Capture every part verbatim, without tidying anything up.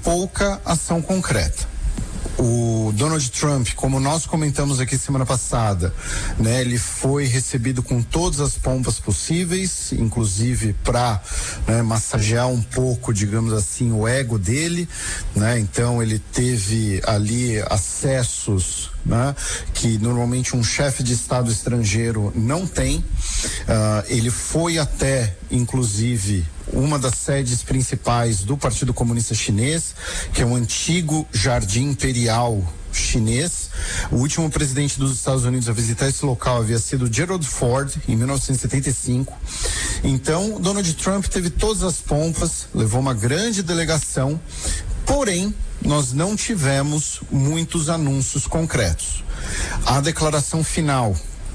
pouca ação concreta. O Donald Trump, como nós comentamos aqui semana passada, né, ele foi recebido com todas as pompas possíveis, inclusive para, né, massagear um pouco, digamos assim, o ego dele, né? Então ele teve ali acessos, né, que normalmente um chefe de estado estrangeiro não tem. Uh, ele foi até, inclusive, uma das sedes principais do Partido Comunista Chinês, que é o antigo Jardim Imperial chinês. O último presidente dos Estados Unidos a visitar esse local havia sido Gerald Ford, em mil novecentos e setenta e cinco. Então, Donald Trump teve todas as pompas, levou uma grande delegação, porém, nós não tivemos muitos anúncios concretos. A declaração final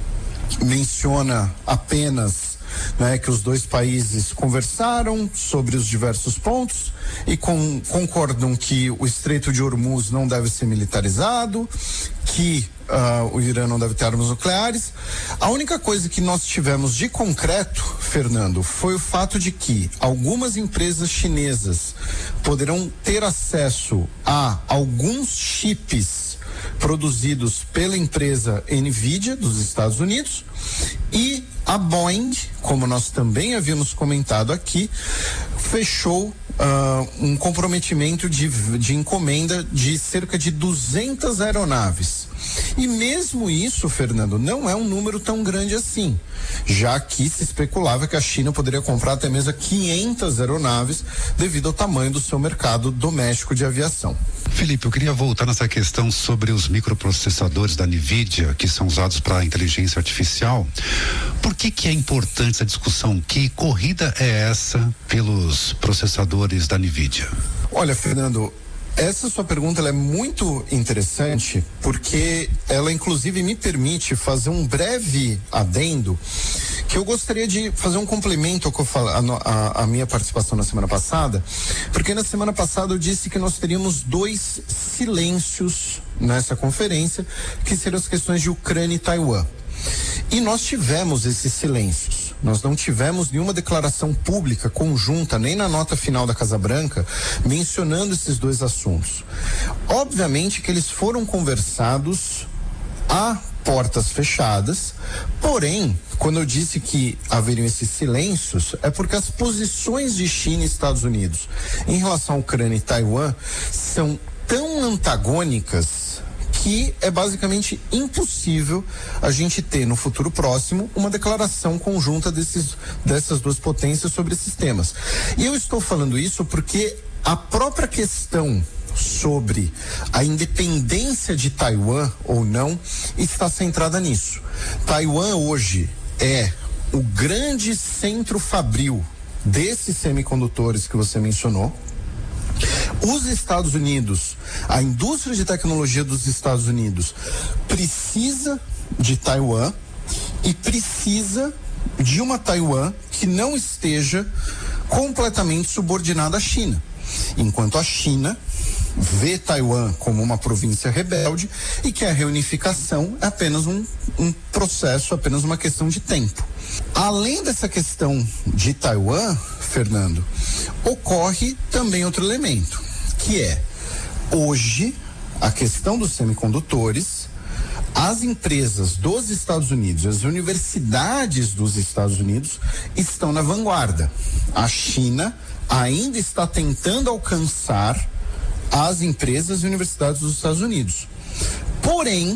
menciona apenas, né, que os dois países conversaram sobre os diversos pontos e com, concordam que o Estreito de Hormuz não deve ser militarizado, que uh, o Irã não deve ter armas nucleares. A única coisa que nós tivemos de concreto, Fernando, foi o fato de que algumas empresas chinesas poderão ter acesso a alguns chips produzidos pela empresa Nvidia dos Estados Unidos, e a Boeing, como nós também havíamos comentado aqui, fechou uh, um comprometimento de, de encomenda de cerca de duzentas aeronaves. E mesmo isso, Fernando, não é um número tão grande assim, já que se especulava que a China poderia comprar até mesmo quinhentas aeronaves devido ao tamanho do seu mercado doméstico de aviação. Felipe, eu queria voltar nessa questão sobre os microprocessadores da Nvidia, que são usados para inteligência artificial. Por que que é importante essa discussão? Que corrida é essa pelos processadores da Nvidia? Olha, Fernando, essa sua pergunta ela é muito interessante, porque ela inclusive me permite fazer um breve adendo, que eu gostaria de fazer um complemento ao que eu falo, a, a, a minha participação na semana passada, porque na semana passada eu disse que nós teríamos dois silêncios nessa conferência, que seriam as questões de Ucrânia e Taiwan. E nós tivemos esses silêncios. Nós não tivemos nenhuma declaração pública conjunta, nem na nota final da Casa Branca, mencionando esses dois assuntos. Obviamente que eles foram conversados a portas fechadas, porém, quando eu disse que haveriam esses silêncios, é porque as posições de China e Estados Unidos em relação à Ucrânia e Taiwan são tão antagônicas que é basicamente impossível a gente ter no futuro próximo uma declaração conjunta desses, dessas duas potências sobre esses temas. E eu estou falando isso porque a própria questão sobre a independência de Taiwan ou não está centrada nisso. Taiwan hoje é o grande centro fabril desses semicondutores que você mencionou. Os Estados Unidos, a indústria de tecnologia dos Estados Unidos precisa de Taiwan e precisa de uma Taiwan que não esteja completamente subordinada à China. Enquanto a China vê Taiwan como uma província rebelde e que a reunificação é apenas um, um processo, apenas uma questão de tempo. Além dessa questão de Taiwan, Fernando, ocorre também outro elemento, que é, hoje, a questão dos semicondutores, as empresas dos Estados Unidos, as universidades dos Estados Unidos estão na vanguarda. A China ainda está tentando alcançar as empresas e universidades dos Estados Unidos. Porém,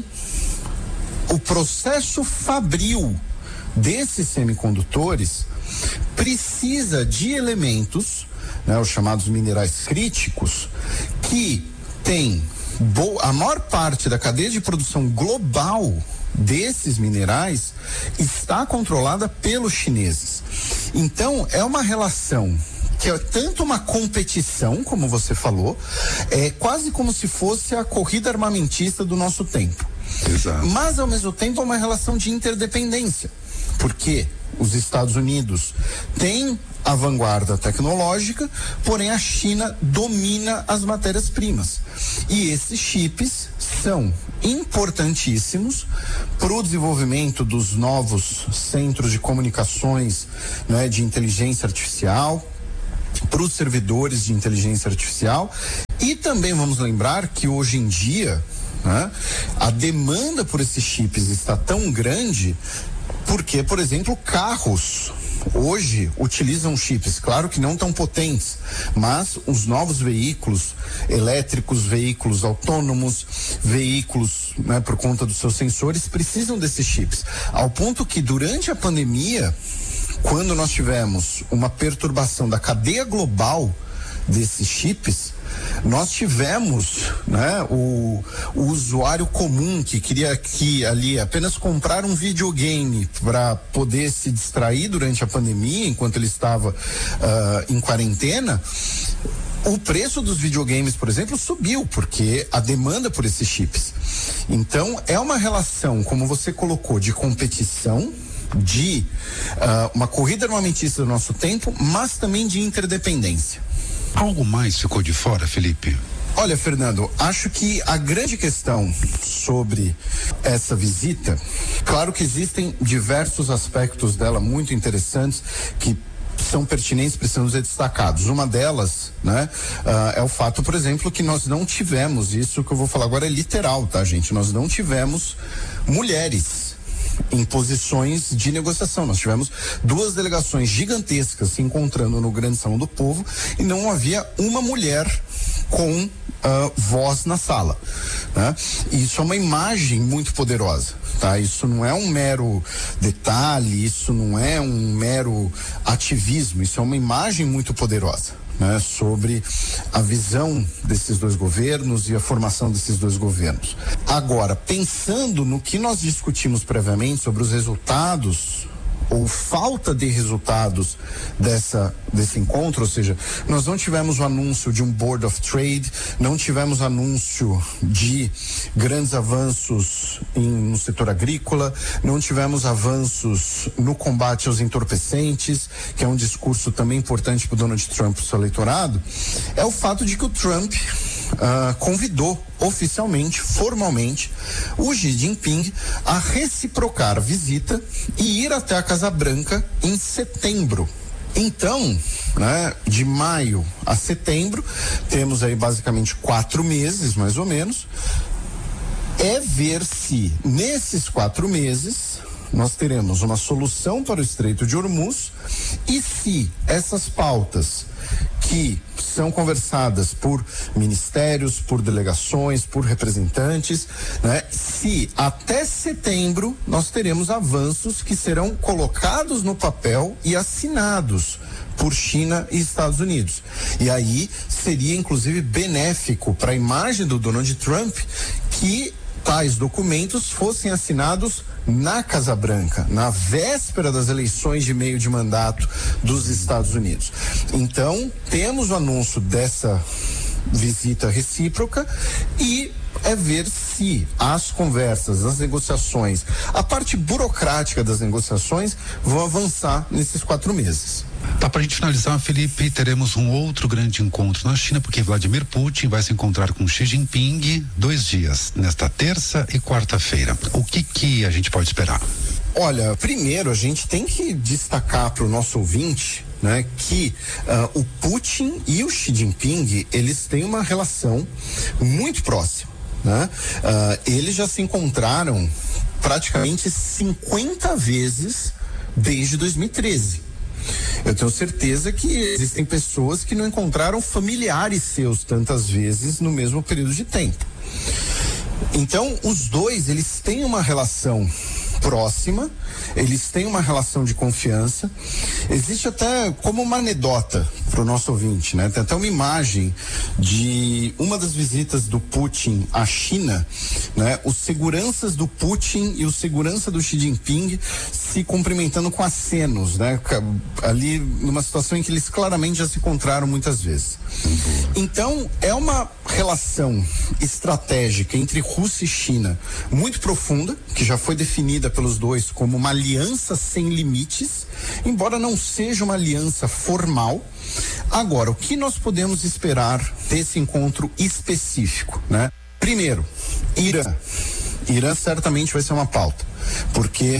o processo fabril desses semicondutores precisa de elementos, né, os chamados minerais críticos, que tem bo- a maior parte da cadeia de produção global desses minerais está controlada pelos chineses. Então, é uma relação que é tanto uma competição, como você falou, é quase como se fosse a corrida armamentista do nosso tempo. Exato. Mas, ao mesmo tempo, é uma relação de interdependência, porque os Estados Unidos têm a vanguarda tecnológica, porém a China domina as matérias-primas. E esses chips são importantíssimos para o desenvolvimento dos novos centros de comunicações, né, de inteligência artificial, para os servidores de inteligência artificial E também vamos lembrar que hoje em dia, né, a demanda por esses chips está tão grande porque, por exemplo, carros hoje utilizam chips, claro que não tão potentes, mas os novos veículos elétricos, veículos autônomos, veículos, né, por conta dos seus sensores, precisam desses chips. Ao ponto que durante a pandemia, quando nós tivemos uma perturbação da cadeia global desses chips, nós tivemos, né, o, o usuário comum que queria aqui ali apenas comprar um videogame para poder se distrair durante a pandemia, enquanto ele estava uh, em quarentena. O preço dos videogames, por exemplo, subiu porque a demanda por esses chips. Então é uma relação, como você colocou, de competição, de uh, uma corrida armamentista do nosso tempo, mas também de interdependência. Algo mais ficou de fora, Felipe? Olha, Fernando, acho que a grande questão sobre essa visita, claro que existem diversos aspectos dela muito interessantes que são pertinentes, precisam ser destacados. Uma delas, né, uh, é o fato, por exemplo, que nós não tivemos, isso que eu vou falar agora é literal, tá, gente? Nós não tivemos mulheres em posições de negociação. Nós tivemos duas delegações gigantescas se encontrando no Grande Salão do Povo e não havia uma mulher com uh, voz na sala, né? Isso é uma imagem muito poderosa, tá? Isso não é um mero detalhe, isso não é um mero ativismo, isso é uma imagem muito poderosa, né, sobre a visão desses dois governos e a formação desses dois governos. Agora, pensando no que nós discutimos previamente sobre os resultados ou falta de resultados dessa, desse encontro, ou seja, nós não tivemos o anúncio de um Board of Trade, não tivemos anúncio de grandes avanços em, no setor agrícola, não tivemos avanços no combate aos entorpecentes, que é um discurso também importante para o Donald Trump, para o seu eleitorado, é o fato de que o Trump Uh, convidou oficialmente, formalmente, o Xi Jinping a reciprocar a visita e ir até a Casa Branca em setembro. Então, né, de maio a setembro, temos aí basicamente quatro meses, mais ou menos. É ver se nesses quatro meses nós teremos uma solução para o Estreito de Hormuz e se essas pautas que são conversadas por ministérios, por delegações, por representantes, né? Se até setembro nós teremos avanços que serão colocados no papel e assinados por China e Estados Unidos. E aí seria inclusive benéfico para a imagem do Donald Trump que tais documentos fossem assinados na Casa Branca, na véspera das eleições de meio de mandato dos Estados Unidos. Então, temos o anúncio dessa visita recíproca e é ver se as conversas, as negociações, a parte burocrática das negociações vão avançar nesses quatro meses. Tá, pra gente finalizar, Felipe, teremos um outro grande encontro na China, porque Vladimir Putin vai se encontrar com Xi Jinping dois dias, nesta terça e quarta-feira. O que que a gente pode esperar? Olha, primeiro a gente tem que destacar para o nosso ouvinte, né, que uh, o Putin e o Xi Jinping, eles têm uma relação muito próxima, né? Uh, eles já se encontraram praticamente cinquenta vezes desde dois mil e treze. Eu tenho certeza que existem pessoas que não encontraram familiares seus tantas vezes no mesmo período de tempo. Então, os dois, eles têm uma relação próxima, eles têm uma relação de confiança. Existe até como uma anedota para o nosso ouvinte, né? Tem até uma imagem de uma das visitas do Putin à China, né? Os seguranças do Putin e o segurança do Xi Jinping se cumprimentando com acenos, né? Ali numa situação em que eles claramente já se encontraram muitas vezes. Então, é uma relação estratégica entre Rússia e China muito profunda, que já foi definida pelos dois como uma aliança sem limites, embora não seja uma aliança formal. Agora, o que nós podemos esperar desse encontro específico, né? Primeiro, Irã. Irã certamente vai ser uma pauta, porque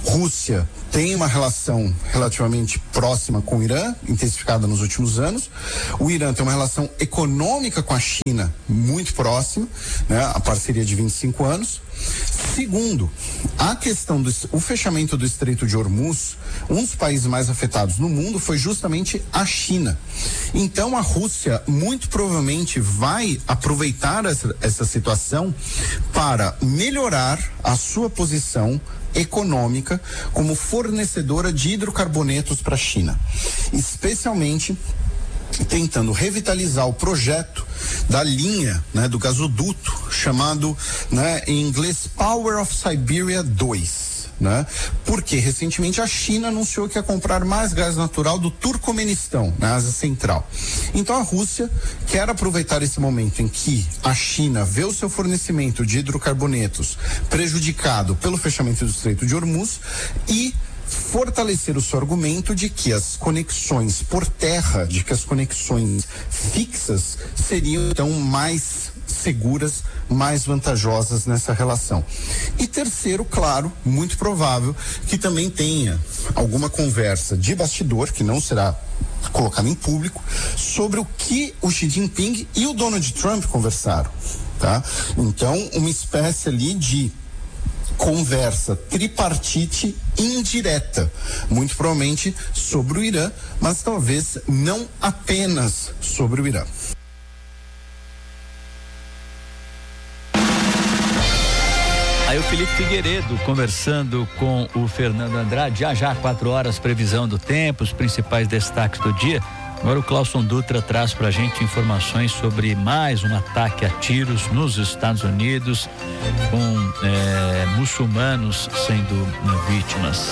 Rússia tem uma relação relativamente próxima com o Irã, intensificada nos últimos anos. O Irã tem uma relação econômica com a China muito próxima, né? A parceria de vinte e cinco anos. Segundo, a questão do o fechamento do Estreito de Hormuz, um dos países mais afetados no mundo foi justamente a China. Então a Rússia muito provavelmente vai aproveitar essa, essa situação para melhorar a sua posição econômica como fornecedora de hidrocarbonetos para a China, especialmente tentando revitalizar o projeto da linha, né, do gasoduto chamado, né, em inglês Power of Siberia dois, né? Porque recentemente a China anunciou que ia comprar mais gás natural do Turcomenistão, na Ásia Central. Então a Rússia quer aproveitar esse momento em que a China vê o seu fornecimento de hidrocarbonetos prejudicado pelo fechamento do Estreito de Hormuz e fortalecer o seu argumento de que as conexões por terra, de que as conexões fixas seriam então mais seguras, mais vantajosas nessa relação. E terceiro, claro, muito provável que também tenha alguma conversa de bastidor, que não será colocada em público, sobre o que o Xi Jinping e o Donald Trump conversaram, tá? Então, uma espécie ali de conversa tripartite indireta, muito provavelmente sobre o Irã, mas talvez não apenas sobre o Irã. Aí o Felipe Figueiredo conversando com o Fernando Andrade, já já quatro horas, previsão do tempo, os principais destaques do dia. Agora o Clauson Dutra traz pra gente informações sobre mais um ataque a tiros nos Estados Unidos, com é, muçulmanos sendo vítimas.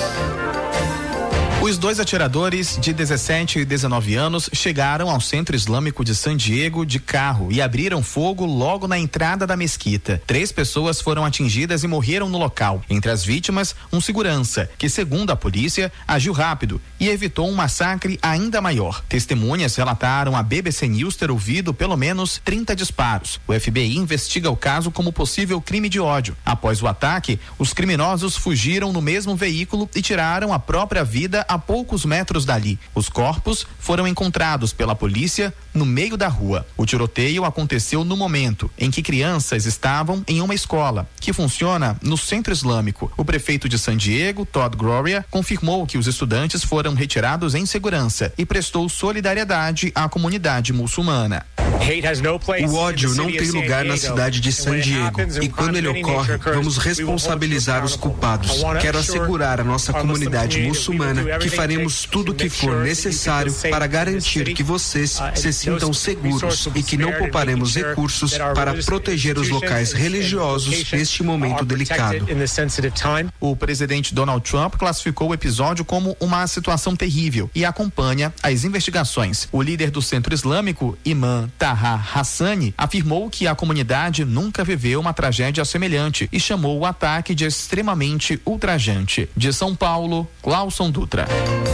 Os dois atiradores de dezessete e dezenove anos chegaram ao Centro Islâmico de San Diego de carro e abriram fogo logo na entrada da mesquita. Três pessoas foram atingidas e morreram no local. Entre as vítimas, um segurança, que segundo a polícia, agiu rápido e evitou um massacre ainda maior. Testemunhas relataram à B B C News ter ouvido pelo menos trinta disparos. O F B I investiga o caso como possível crime de ódio. Após o ataque, os criminosos fugiram no mesmo veículo e tiraram a própria vida a poucos metros dali. Os corpos foram encontrados pela polícia no meio da rua. O tiroteio aconteceu no momento em que crianças estavam em uma escola que funciona no Centro Islâmico. O prefeito de San Diego, Todd Gloria, confirmou que os estudantes foram retirados em segurança e prestou solidariedade à comunidade muçulmana. O ódio não tem lugar na cidade de San Diego e quando ele ocorre, vamos responsabilizar os culpados. Quero assegurar à nossa comunidade muçulmana que faremos tudo o que for necessário para garantir que vocês se sintam seguros e que não pouparemos recursos para proteger os locais religiosos neste momento delicado. O presidente Donald Trump classificou o episódio como uma situação terrível e acompanha as investigações. O líder do Centro Islâmico, Imam Taha Hassani, afirmou que a comunidade nunca viveu uma tragédia semelhante e chamou o ataque de extremamente ultrajante. De São Paulo, Clauson Dutra.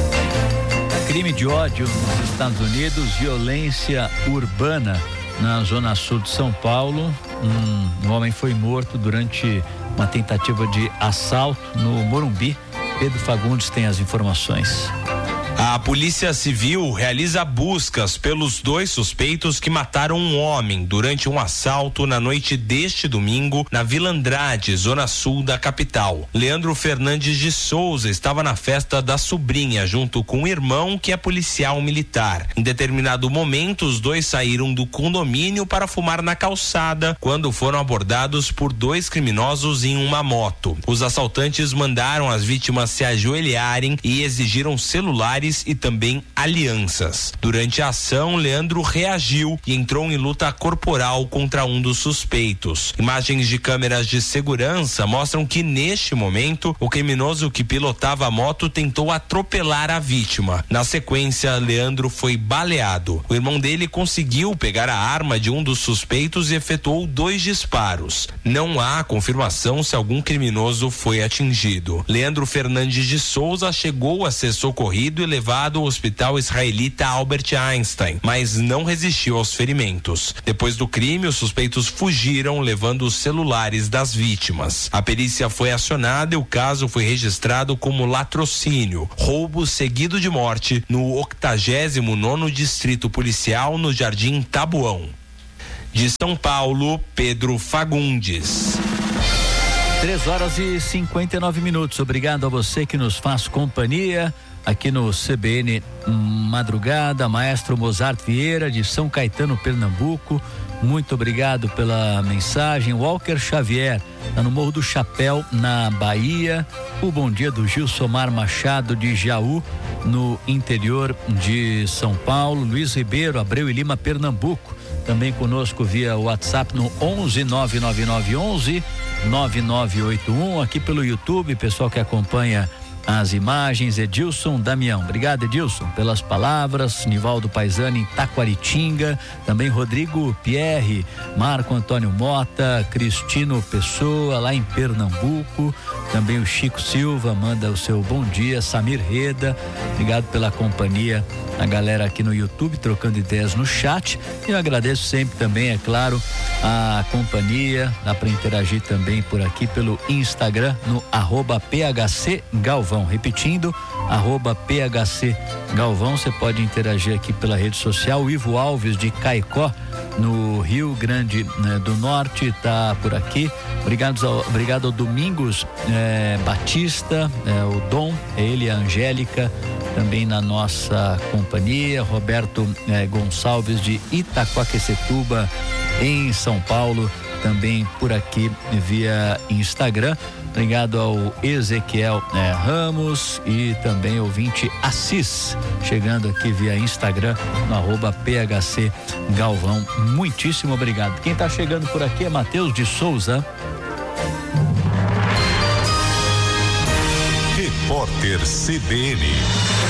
Crime de ódio nos Estados Unidos, violência urbana na zona sul de São Paulo. Um, um homem foi morto durante uma tentativa de assalto no Morumbi. Pedro Fagundes tem as informações. A Polícia Civil realiza buscas pelos dois suspeitos que mataram um homem durante um assalto na noite deste domingo na Vila Andrade, zona sul da capital. Leandro Fernandes de Souza estava na festa da sobrinha junto com o irmão, que é policial militar. Em determinado momento, os dois saíram do condomínio para fumar na calçada quando foram abordados por dois criminosos em uma moto. Os assaltantes mandaram as vítimas se ajoelharem e exigiram celulares e também alianças. Durante a ação, Leandro reagiu e entrou em luta corporal contra um dos suspeitos. Imagens de câmeras de segurança mostram que neste momento o criminoso que pilotava a moto tentou atropelar a vítima. Na sequência, Leandro foi baleado. O irmão dele conseguiu pegar a arma de um dos suspeitos e efetuou dois disparos. Não há confirmação se algum criminoso foi atingido. Leandro Fernandes de Souza chegou a ser socorrido e levado ao hospital israelita Albert Einstein, mas não resistiu aos ferimentos. Depois do crime, os suspeitos fugiram, levando os celulares das vítimas. A perícia foi acionada e o caso foi registrado como latrocínio, roubo seguido de morte, no octagésimo nono Distrito Policial, no Jardim Tabuão. De São Paulo, Pedro Fagundes. três horas e cinquenta e nove minutos. Obrigado a você que nos faz companhia aqui no C B N Madrugada. Maestro Mozart Vieira, de São Caetano, Pernambuco. Muito obrigado pela mensagem. Walker Xavier, tá no Morro do Chapéu, na Bahia. O bom dia do Gilsomar Machado, de Jaú, no interior de São Paulo. Luiz Ribeiro, Abreu e Lima, Pernambuco. Também conosco via WhatsApp no onze nove nove nove onze nove nove oito um. Aqui pelo YouTube, pessoal que acompanha as imagens. Edilson Damião, obrigado Edilson pelas palavras. Nivaldo Paisani em Taquaritinga, também Rodrigo Pierre, Marco Antônio Mota, Cristino Pessoa lá em Pernambuco, também o Chico Silva manda o seu bom dia. Samir Reda, obrigado pela companhia, a galera aqui no YouTube trocando ideias no chat. E eu agradeço sempre também, é claro, a companhia. Dá para interagir também por aqui pelo Instagram no arroba P H C Galvão. Repetindo, arroba P H C Galvão. Você pode interagir aqui pela rede social. O Ivo Alves de Caicó, no Rio Grande, né, do Norte, tá por aqui. Obrigado ao, obrigado ao Domingos eh, Batista, eh, o Dom, ele e a Angélica também na nossa companhia. Roberto eh, Gonçalves de Itaquaquecetuba, em São Paulo, também por aqui via Instagram. Obrigado ao Ezequiel eh, Ramos e também ouvinte Assis, chegando aqui via Instagram no arroba P H C Galvão. Muitíssimo obrigado. Quem está chegando por aqui é Matheus de Souza. Repórter C B N.